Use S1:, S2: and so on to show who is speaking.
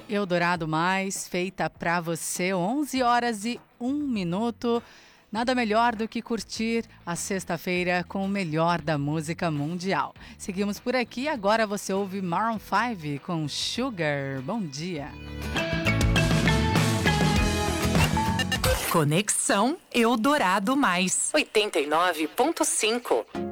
S1: Eldorado Mais, feita pra você, 11 horas e 1 minuto. Nada melhor do que curtir a sexta-feira com o melhor da música mundial. Seguimos por aqui, agora você ouve Maroon 5 com Sugar. Bom dia.
S2: Conexão Eldorado Mais 89.5.